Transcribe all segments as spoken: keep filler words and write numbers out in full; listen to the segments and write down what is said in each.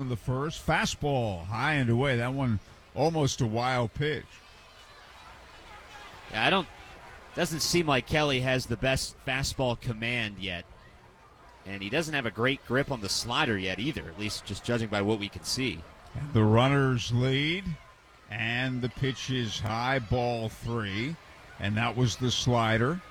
the first. Fastball high and away. That one almost a wild pitch. Yeah, I don't. Doesn't seem like Kelly has the best fastball command yet. And he doesn't have a great grip on the slider yet either, at least just judging by what we can see. And the runners lead, and the pitch is high, ball three, and that was the slider.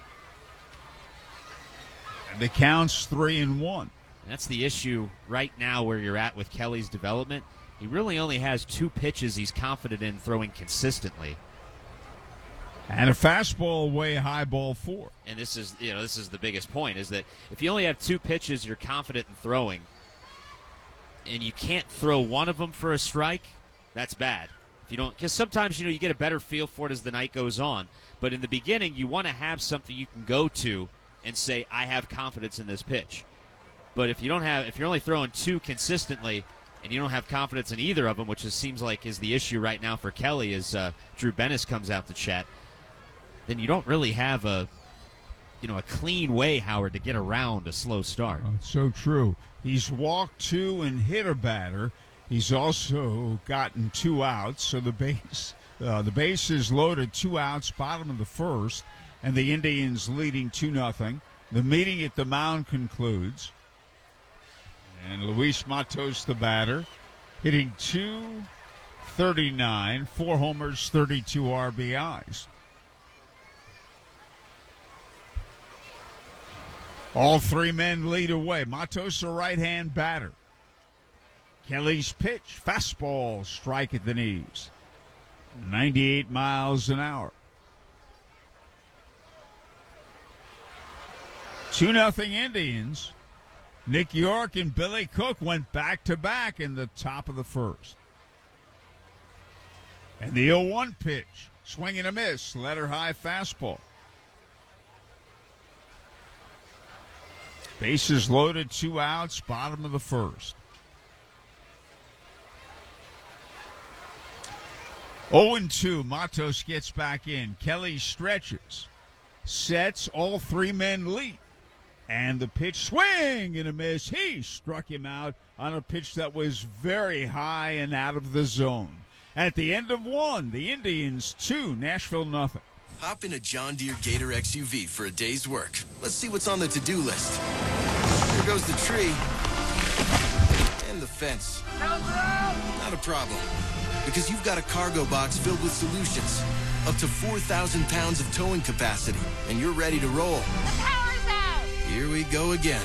And the count's three and one. And that's the issue right now where you're at with Kelly's development. He really only has two pitches he's confident in throwing consistently. And a fastball way high, ball four. And this is, you know, this is the biggest point, is that if you only have two pitches you're confident in throwing, and you can't throw one of them for a strike, that's bad. If you don't, because sometimes, you know, you get a better feel for it as the night goes on. But in the beginning, you want to have something you can go to and say, I have confidence in this pitch. But if you don't have, if you're only throwing two consistently, and you don't have confidence in either of them, which it seems like is the issue right now for Kelly, as uh, Drew Bennis comes out to chat, then you don't really have a, you know, a clean way, Howard, to get around a slow start. Oh, it's so true. He's walked two and hit a batter. He's also gotten two outs, so the base uh, the base is loaded, two outs, bottom of the first, and the Indians leading two nothing. The meeting at the mound concludes, and Luis Matos, the batter, hitting two thirty-nine, four homers, thirty-two R B Is. All three men lead away. Matos, a right-hand batter. Kelly's pitch, fastball, strike at the knees. ninety-eight miles an hour. two nothing Indians. Nick York and Billy Cook went back-to-back in the top of the first. And the oh one pitch, swing and a miss, letter-high fastball. Bases loaded, two outs, bottom of the first. oh and two, Matos gets back in. Kelly stretches, sets, all three men lead. And the pitch, swing and a miss. He struck him out on a pitch that was very high and out of the zone. At the end of one, the Indians two, Nashville nothing. Hop in a John Deere Gator X U V for a day's work. Let's see what's on the to-do list. There goes the tree. And the fence. Not a problem. Because you've got a cargo box filled with solutions. Up to four thousand pounds of towing capacity. And you're ready to roll. The power's out! Here we go again.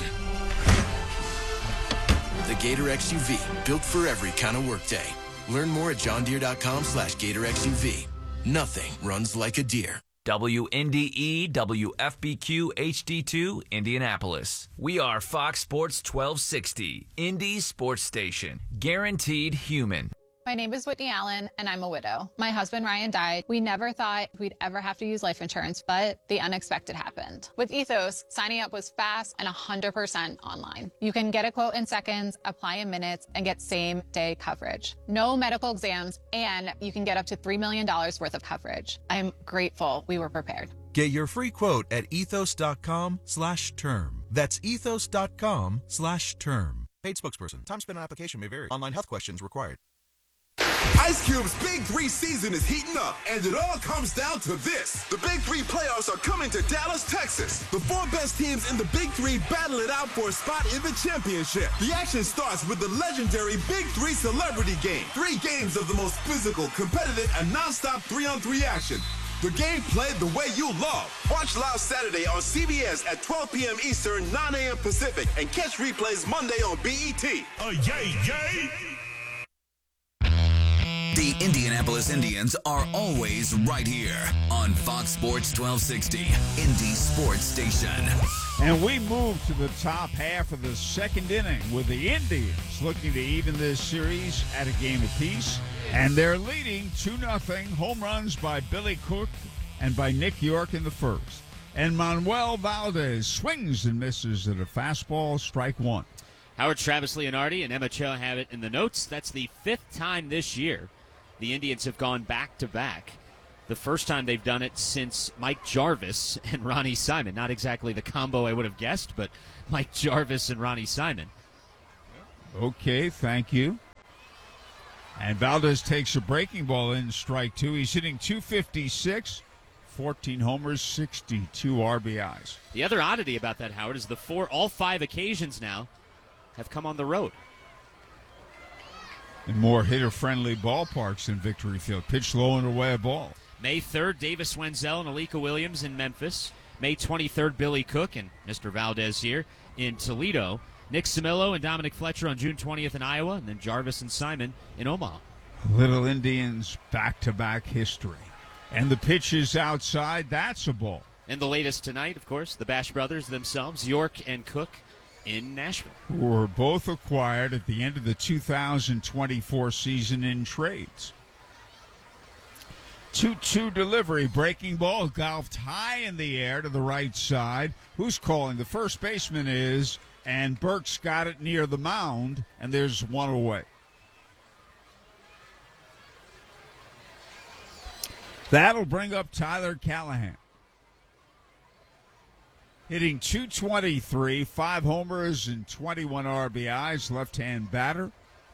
The Gator X U V. Built for every kind of workday. Learn more at johndeere.com slash Gator X U V. Nothing runs like a deer. W N D E W F B Q H D two, Indianapolis. We are Fox Sports twelve sixty, Indy Sports Station. Guaranteed human. My name is Whitney Allen, and I'm a widow. My husband, Ryan, died. We never thought we'd ever have to use life insurance, but the unexpected happened. With Ethos, signing up was fast and one hundred percent online. You can get a quote in seconds, apply in minutes, and get same-day coverage. No medical exams, and you can get up to three million dollars worth of coverage. I'm grateful we were prepared. Get your free quote at ethos.com slash term. That's ethos.com slash term. Paid spokesperson. Time spent on application may vary. Online health questions required. Ice Cube's Big Three season is heating up, and it all comes down to this. The Big Three playoffs are coming to Dallas, Texas. The four best teams in the Big Three battle it out for a spot in the championship. The action starts with the legendary Big Three Celebrity Game. Three games of the most physical, competitive, and nonstop three-on-three action. The game played the way you love. Watch live Saturday on C B S at twelve p.m. Eastern, nine a.m. Pacific, and catch replays Monday on B E T. Oh, yay, yay! The Indianapolis Indians are always right here on Fox Sports twelve sixty, Indy Sports Station. And we move to the top half of the second inning with the Indians looking to even this series at a game apiece. And they're leading two nothing. Home runs by Billy Cook and by Nick York in the first. And Manuel Valdez swings and misses at a fastball, strike one. Howard, Travis Leonardi, and Emma Cho have it in the notes. That's the fifth time this year the Indians have gone back-to-back. The first time they've done it since Mike Jarvis and Ronnie Simon. Not exactly the combo I would have guessed, but Mike Jarvis and Ronnie Simon. Okay, thank you. And Valdez takes a breaking ball in strike two. He's hitting two fifty-six, fourteen homers, sixty-two R B Is. The other oddity about that, Howard, is the four, all five occasions now have come on the road. In more hitter-friendly ballparks than Victory Field. Pitch low and away a ball. May third, Davis Wenzel and Alika Williams in Memphis. May twenty-third, Billy Cook and Mister Valdez here in Toledo. Nick Samillo and Dominic Fletcher on June twentieth in Iowa, and then Jarvis and Simon in Omaha. Little Indians back-to-back history. And the pitch is outside. That's a ball. And the latest tonight, of course, the Bash brothers themselves, York and Cook, in Nashville. Who were both acquired at the end of the two thousand twenty-four season in trades. two two delivery, breaking ball, golfed high in the air to the right side. Who's calling? The first baseman is, and Burke's got it near the mound, and there's one away. That'll bring up Tyler Callahan. Hitting two twenty-three, five homers and twenty-one R B Is, left-hand batter.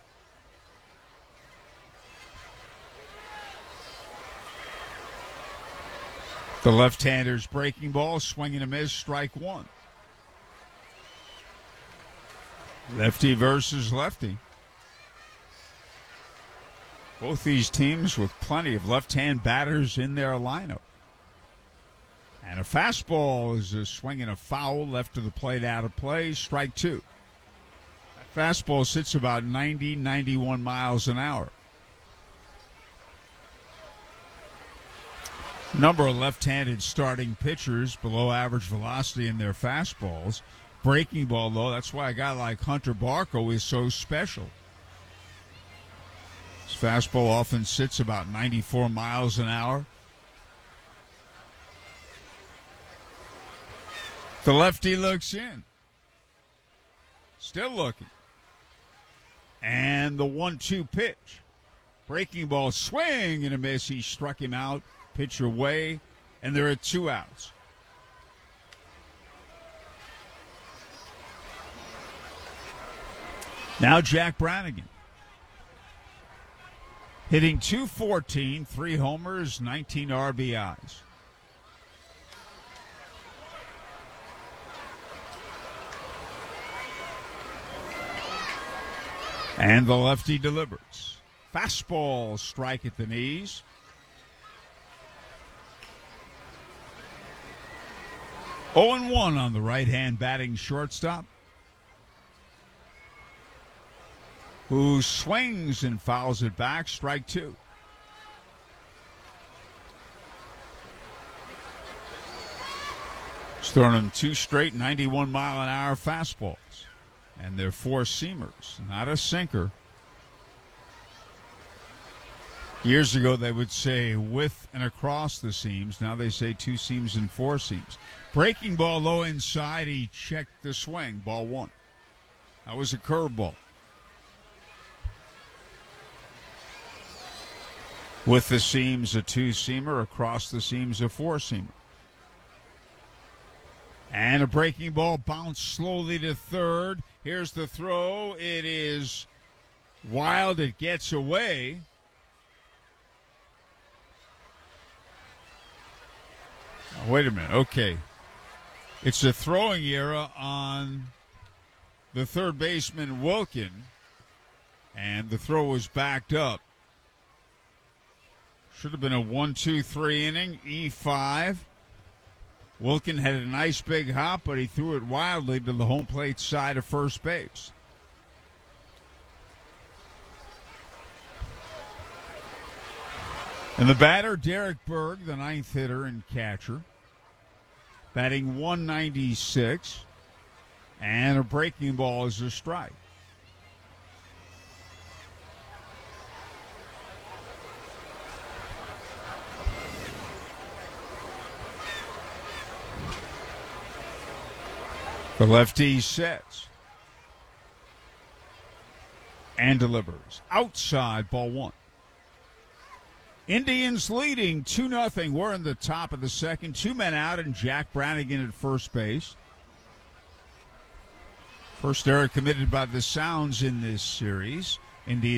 The left-hander's breaking ball, swinging a miss, strike one. Lefty versus lefty. Both these teams with plenty of left-hand batters in their lineup. And a fastball is a swinging a foul, left to the plate, out of play, strike two. That fastball sits about ninety, ninety-one miles an hour. Number of left-handed starting pitchers below average velocity in their fastballs. Breaking ball, though, that's why a guy like Hunter Barco is so special. His fastball often sits about ninety-four miles an hour. The lefty looks in. Still looking. And the one two pitch. Breaking ball, swing and a miss. He struck him out. Pitch away, and there are two outs. Now Jack Brannigan. Hitting two fourteen, three homers, nineteen R B Is. And the lefty delivers. Fastball, strike at the knees. oh and one on the right-hand batting shortstop, who swings and fouls it back, strike two. He's thrown him two straight ninety-one mile an hour fastballs, and they're four seamers, not a sinker. Years ago, they would say with and across the seams. Now they say two seams and four seams. Breaking ball low inside. He checked the swing. Ball one. That was a curveball. With the seams, a two-seamer. Across the seams, a four-seamer. And a breaking ball bounced slowly to third. Here's the throw. It is wild. It gets away. Oh, wait a minute. Okay. It's a throwing error on the third baseman, Wilkin, and the throw was backed up. Should have been a one two three inning, E five. Wilkin had a nice big hop, but he threw it wildly to the home plate side of first base. And the batter, Derek Berg, the ninth hitter and catcher, batting one ninety-six, and a breaking ball is a strike. The lefty sets and delivers. Outside, ball one. Indians leading two nothing. We're in the top of the second. Two men out and Jack Brannigan at first base. First error committed by the Sounds in this series. Indians